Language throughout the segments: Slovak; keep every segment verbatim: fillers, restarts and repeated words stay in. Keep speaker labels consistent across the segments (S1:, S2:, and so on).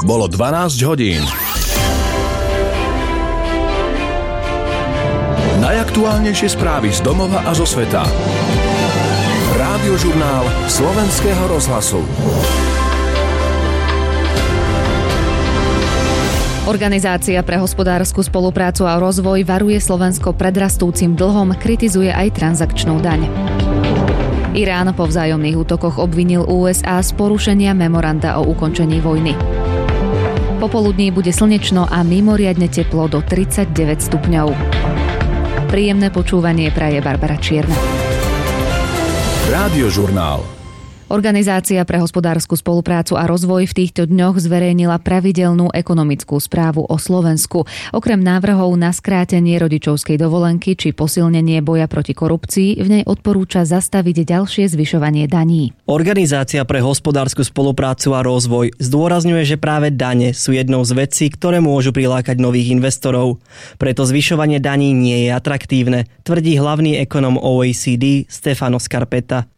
S1: Bolo dvanásť hodín. Najaktuálnejšie správy z domova a zo sveta. Rádiožurnál Slovenského rozhlasu.
S2: Organizácia pre hospodársku spoluprácu a rozvoj varuje Slovensko pred rastúcim dlhom, kritizuje aj transakčnú daň. Irán po vzájomných útokoch obvinil ú es á z porušenia memoranda o ukončení vojny. Popoludní bude slnečno a mimoriadne teplo do tridsaťdeväť stupňov. Príjemné počúvanie praje Barbara Čierna.
S1: Rádiožurnál.
S2: Organizácia pre hospodársku spoluprácu a rozvoj v týchto dňoch zverejnila pravidelnú ekonomickú správu o Slovensku. Okrem návrhov na skrátenie rodičovskej dovolenky či posilnenie boja proti korupcii v nej odporúča zastaviť ďalšie zvyšovanie daní.
S3: Organizácia pre hospodársku spoluprácu a rozvoj zdôrazňuje, že práve dane sú jednou z vecí, ktoré môžu prilákať nových investorov. Preto zvyšovanie daní nie je atraktívne, tvrdí hlavný ekonom ó é cé dé Stefano Scarpetta.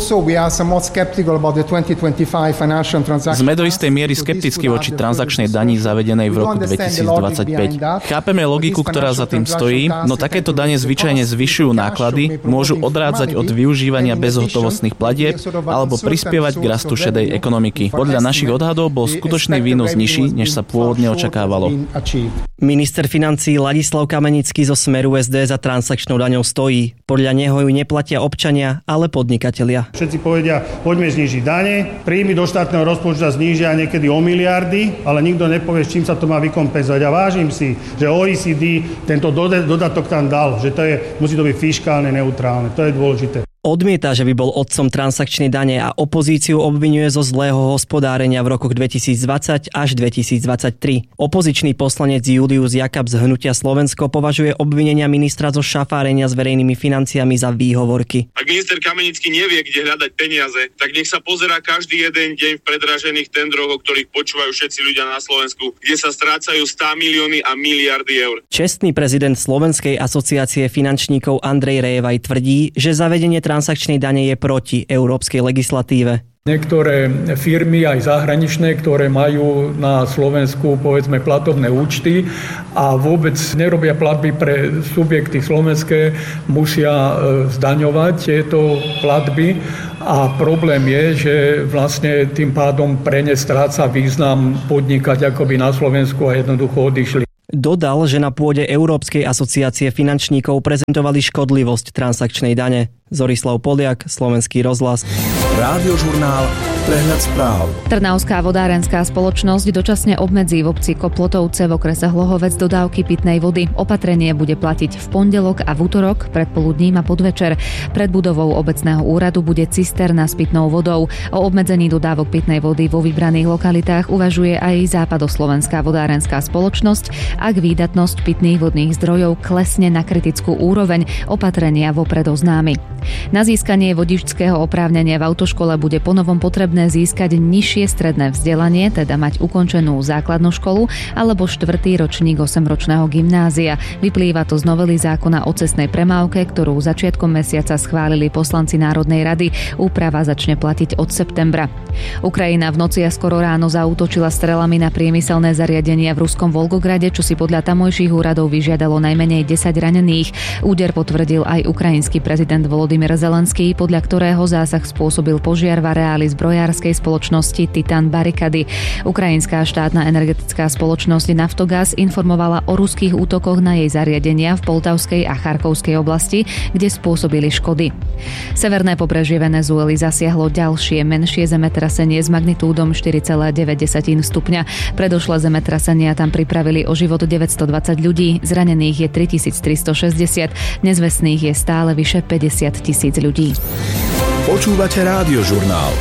S4: Sme do istej miery skeptickí voči transakčnej dani zavedenej v roku dvetisícdvadsaťpäť. Chápeme logiku, ktorá za tým stojí, no takéto dane zvyčajne zvyšujú náklady, môžu odrádzať od využívania bezhotovostných platieb alebo prispievať k rastu šedej ekonomiky. Podľa našich odhadov bol skutočný výnos nižší, než sa pôvodne očakávalo.
S3: Minister financií Ladislav Kamenický zo Smeru es dé za transakčnou daňou stojí. Podľa neho ju neplatia občania, ale podnikatelia.
S5: Všetci povedia, poďme znížiť dane, príjmy do štátneho rozpočtu znížia niekedy o miliardy, ale nikto nepovie, s čím sa to má vykompenzovať. A vážim si, že ó é cé dé tento dodatok tam dal, že to je, musí to byť fiškálne neutrálne. To je dôležité.
S3: Odmieta, že by bol otcom transakčnej dane a opozíciu obviňuje zo zlého hospodárenia v rokoch dvetisícdvadsať až dvetisícdvadsaťtri. Opozičný poslanec Julius Jakab z Hnutia Slovensko považuje obvinenia ministra zo šafárenia s verejnými financiami za výhovorky.
S6: Ak minister Kamenický nevie, kde hľadať peniaze, tak nech sa pozerá každý jeden deň v predražených tendroch, o ktorých počúvajú všetci ľudia na Slovensku, kde sa strácajú sto milióny a miliardy eur.
S3: Čestný prezident Slovenskej asociácie finančníkov Andrej Révaj tvrdí, že zavedenie transakčnej dane je proti európskej legislatíve.
S7: Niektoré firmy, aj zahraničné, ktoré majú na Slovensku povedzme platobné účty a vôbec nerobia platby pre subjekty slovenské, musia zdaňovať tieto platby a problém je, že vlastne tým pádom pre ne stráca význam podnikať akoby na Slovensku a jednoducho odišli.
S3: Dodal, že na pôde Európskej asociácie finančníkov prezentovali škodlivosť transakčnej dane. Zorislav Poliak, Slovenský rozhlas.
S1: Rádiožurnál Prehľad správ.
S2: Trnavská vodárenská spoločnosť dočasne obmedzí v obci Koplotovce v okrese Hlohovec dodávky pitnej vody. Opatrenie bude platiť v pondelok a v útorok, predpoludním a podvečer. Pred budovou obecného úradu bude cisterna s pitnou vodou. O obmedzení dodávok pitnej vody vo vybraných lokalitách uvažuje aj Západoslovenská vodárenská spoločnosť, ak výdatnosť pitných vodných zdrojov klesne na kritickú úroveň, opatrenia vopred oznámi. Na získanie vodičského oprávnenia v autoškole bude ponovom potrebné získať nižšie stredné vzdelanie, teda mať ukončenú základnú školu alebo štvrtý ročník osemročného gymnázia. Vyplýva to z novely zákona o cestnej premávke, ktorú začiatkom mesiaca schválili poslanci Národnej rady. Úprava začne platiť od septembra. Ukrajina v noci a skoro ráno zaútočila strelami na priemyselné zariadenia v ruskom Volgograde, čo si podľa tamojších úradov vyžiadalo najmenej desať ranených. Úder potvrdil aj ukrajinský prezident Volodymyr Zelenský, podľa ktorého zásah spôsobil požiar v areáli zbrojárskej spoločnosti Titan Barricady. Ukrajinská štátna energetická spoločnosť Naftogaz informovala o ruských útokoch na jej zariadenia v Poltavskej a Charkovskej oblasti, kde spôsobili škody. Severné pobrežie Venezuely zasiahlo ďalšie menšie zemetrasenie s magnitúdom štyri celé deväť stupňa. Predošlé zemetrasenia tam pripravili o život deväťstodvadsať ľudí, zranených je tritisíctristošesťdesiat, nezvestných je stále vyše päťdesiat tisíc ľudí.
S1: Počúvate Rádiožurnál.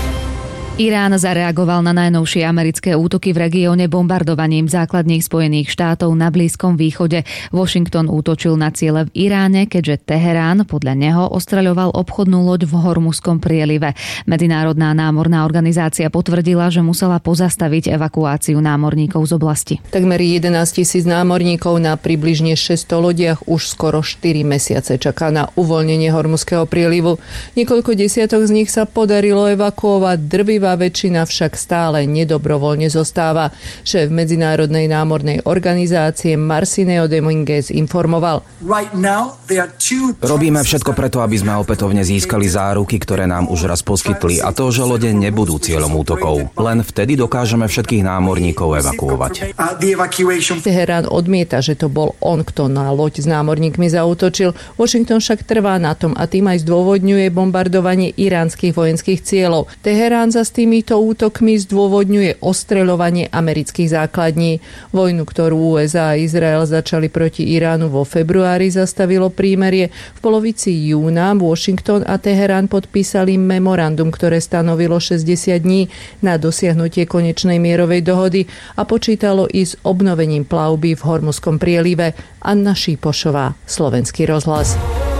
S2: Irán zareagoval na najnovšie americké útoky v regióne bombardovaním základných Spojených štátov na Blízkom východe. Washington útočil na ciele v Iráne, keďže Teherán podľa neho ostreľoval obchodnú loď v Hormuzskom prielive. Medzinárodná námorná organizácia potvrdila, že musela pozastaviť evakuáciu námorníkov z oblasti.
S8: Takmer jedenásť tisíc námorníkov na približne šesťsto lodiach už skoro štyri mesiace čaká na uvoľnenie Hormuzského prielivu. Niekoľko desiatok z nich sa podarilo evakuovať, drvivá drvivá väčšina však stále nedobrovoľne zostáva. Šéf Medzinárodnej námornej organizácie Marcineo Dominguez informoval.
S9: Robíme všetko preto, aby sme opätovne získali záruky, ktoré nám už raz poskytli, a to, že lode nebudú cieľom útokov. Len vtedy dokážeme všetkých námorníkov evakuovať.
S8: Teherán odmieta, že to bol on, kto na loď s námorníkmi zaútočil. Washington však trvá na tom a tým aj zdôvodňuje bombardovanie iránskych vojenských cieľov. Teherán za s týmito útokmi zdôvodňuje ostreľovanie amerických základní. Vojnu, ktorú ú es á a Izrael začali proti Iránu vo februári, zastavilo prímerie. V polovici júna Washington a Teherán podpísali memorandum, ktoré stanovilo šesťdesiat dní na dosiahnutie konečnej mierovej dohody a počítalo i s obnovením plavby v Hormuzskom prielive. Anna Šípošová, Slovenský rozhlas.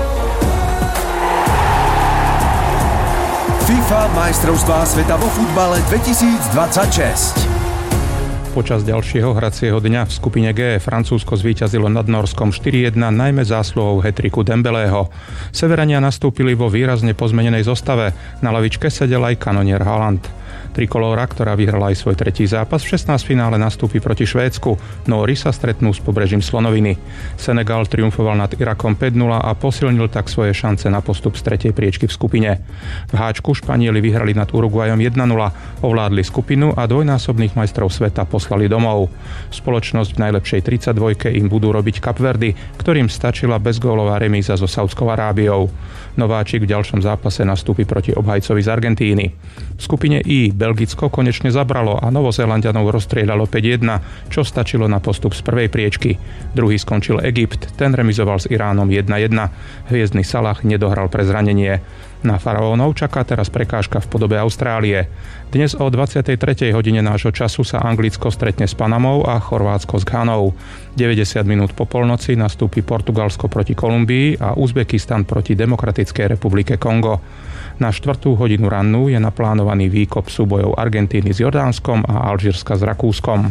S1: FIFA majstrovstvá sveta vo futbale dvetisícdvadsaťšesť.
S10: Počas ďalšieho hracieho dňa v skupine G Francúzsko zvíťazilo nad Norskom štyri jedna, najmä zásluhou hat-tricku Dembelého. Severania nastúpili vo výrazne pozmenenej zostave. Na lavičke sedel aj kanonier Haaland. Trikolóra, ktorá vyhrala aj svoj tretí zápas, v šestnástfinále nastúpi proti Švédsku. Nóri sa stretnú s pobrežím Slonoviny. Senegal triumfoval nad Irakom päť nula a posilnil tak svoje šance na postup z tretej priečky v skupine. V háčku Španieli vyhrali nad Uruguayom jedna nula, ovládli skupinu a dvojnásobných majstrov sveta poslali domov. Spoločnosť v najlepšej tridsaťdvojke im budú robiť Kapverdy, ktorým stačila bezgólová remíza so Saudskou Arábiou. Nováčik v ďalšom zápase nastúpi proti obhajcovi z Argentíny. V skupine I Belgicko konečne zabralo a Novozélanďanov rozstrieľalo päť jedna, čo stačilo na postup z prvej priečky. Druhý skončil Egypt, ten remizoval s Iránom jedna jedna. Hviezdny Salah nedohral pre zranenie. Na faraónov čaká teraz prekážka v podobe Austrálie. Dnes o dvadsiatej tretej hodine nášho času sa Anglicko stretne s Panamou a Chorvátsko s Ghanou. deväťdesiat minút po polnoci nastúpi Portugalsko proti Kolumbii a Uzbekistan proti Demokratickej republike Kongo. Na štvrtú hodinu rannú je naplánovaný výkop súbojov Argentíny s Jordánskom a Alžírska s Rakúskom.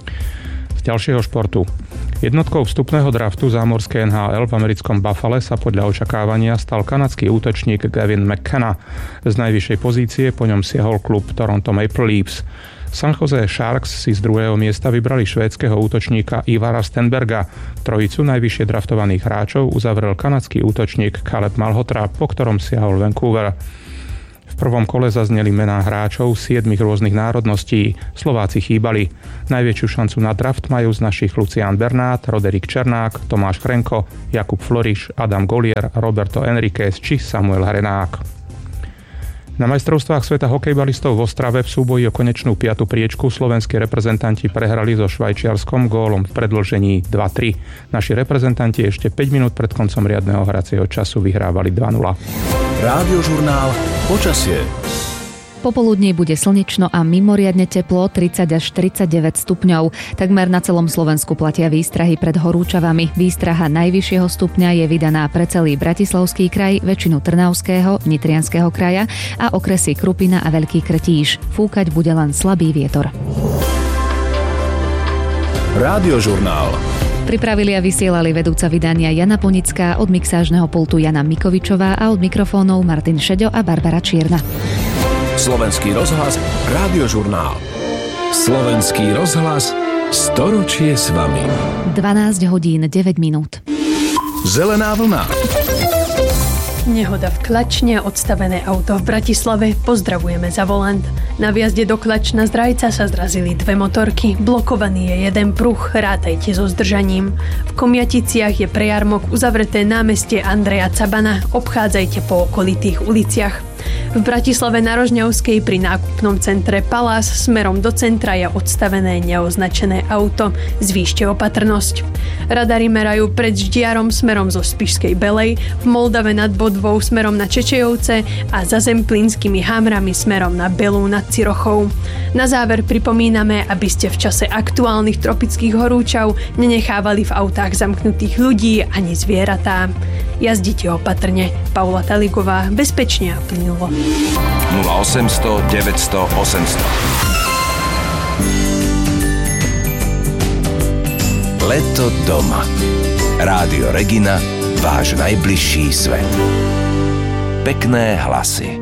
S10: Z ďalšieho športu. Jednotkou vstupného draftu zámorskej en há el v americkom Buffale sa podľa očakávania stal kanadský útočník Gavin McKenna. Z najvyššej pozície po ňom siahol klub Toronto Maple Leafs. San Jose Sharks si z druhého miesta vybrali švédskeho útočníka Ivara Stenberga. Trojicu najvyššie draftovaných hráčov uzavrel kanadský útočník Caleb Malhotra, po ktorom siahol Vancouver. V prvom kole zazneli mená hráčov siedmich rôznych národností. Slováci chýbali. Najväčšiu šancu na draft majú z našich Lucián Bernát, Roderick Černák, Tomáš Chrenko, Jakub Floriš, Adam Golier, Roberto Enriquez či Samuel Hrenák. Na majstrovstvách sveta hokejbalistov v Ostrave v súboji o konečnú piatu priečku slovenskí reprezentanti prehrali so Švajčiarskom gólom v predĺžení dva tri. Naši reprezentanti ešte päť minút pred koncom riadneho hracieho času vyhrávali dva nula.
S1: Rádiožurnál Počasie.
S2: Popoludní bude slnečno a mimoriadne teplo, tridsať až tridsaťdeväť stupňov. Takmer na celom Slovensku platia výstrahy pred horúčavami. Výstraha najvyššieho stupňa je vydaná pre celý Bratislavský kraj, väčšinu Trnavského, Nitrianskeho kraja a okresy Krupina a Veľký Krtíš. Fúkať bude len slabý vietor.
S1: Rádiožurnál.
S2: Pripravili a vysielali vedúca vydania Jana Ponická, od mixážneho pultu Jana Mikovičová a od mikrofónov Martin Šeďo a Barbara Čierna.
S1: Slovenský rozhlas, Rádiožurnál. Slovenský rozhlas, storočie s vami.
S2: dvanásť hodín deväť minút.
S1: Zelená vlna.
S11: Nehoda v Klačne, odstavené auto v Bratislave, pozdravujeme za volant. Na vjazde do Klačna z Rajca sa zrazili dve motorky, blokovaný je jeden pruh, rátajte so zdržaním. V Komiaticiach je pre jarmok uzavreté námestie Andreja Cabana, obchádzajte po okolitých uliciach. V Bratislave na Rožňavskej pri nákupnom centre Palás smerom do centra je odstavené neoznačené auto. Zvýšte opatrnosť. Radary merajú pred Ždiarom smerom zo Spišskej Belej, v Moldave nad Bodvou smerom na Čečejovce a za Zemplínskymi Hamrami smerom na Belú nad Cirochou. Na záver pripomíname, aby ste v čase aktuálnych tropických horúčav nenechávali v autách zamknutých ľudí ani zvieratá. Jazdite opatrne. Paula Taligová, bezpečne a plynulo.
S1: nula osemsto deväťsto osemsto. Leto doma. Rádio Regina, váš najbližší svet. Pekné hlasy.